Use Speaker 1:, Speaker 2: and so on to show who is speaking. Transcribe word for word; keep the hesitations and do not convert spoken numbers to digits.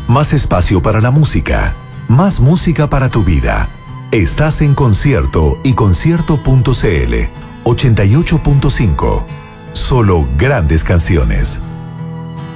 Speaker 1: Más espacio para la música. Más música para tu vida. Estás en Concierto y concierto punto c l ochenta y ocho punto cinco. Solo grandes canciones.